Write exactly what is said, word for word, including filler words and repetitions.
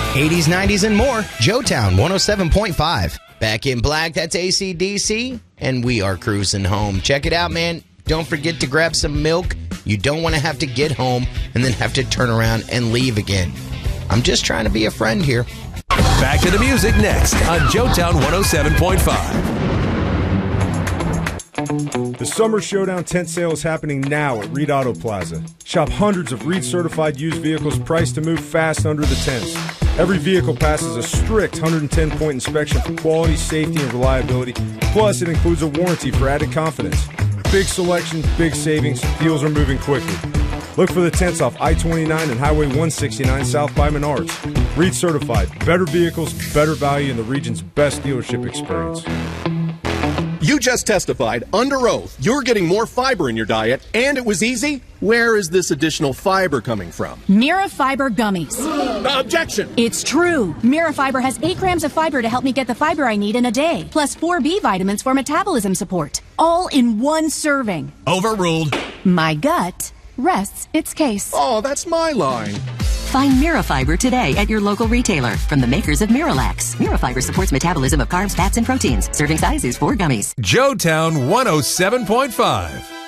eighties, nineties, and more. Joetown one oh seven point five. Back in Black, that's A C D C, and we are cruising home. Check it out, man. Don't forget to grab some milk. You don't want to have to get home and then have to turn around and leave again. I'm just trying to be a friend here. Back to the music next on Joetown one oh seven point five. The Summer Showdown tent sale is happening now at Reed Auto Plaza. Shop hundreds of Reed-certified used vehicles priced to move fast under the tents. Every vehicle passes a strict one hundred ten point inspection for quality, safety, and reliability. Plus, it includes a warranty for added confidence. Big selection, big savings. Deals are moving quickly. Look for the tents off I twenty-nine and Highway one sixty-nine south by Menards. Reed certified. Better vehicles, better value, and the region's best dealership experience. You just testified under oath you're getting more fiber in your diet, and it was easy? Where is this additional fiber coming from? Mira Fiber Gummies. Objection! It's true. Mira Fiber has eight grams of fiber to help me get the fiber I need in a day, plus four B vitamins for metabolism support, all in one serving. Overruled. My gut rests its case. Oh, that's my line. Find Mirafiber today at your local retailer from the makers of Miralax. Mirafiber supports metabolism of carbs, fats, and proteins. Serving size is four gummies. Joetown one oh seven point five.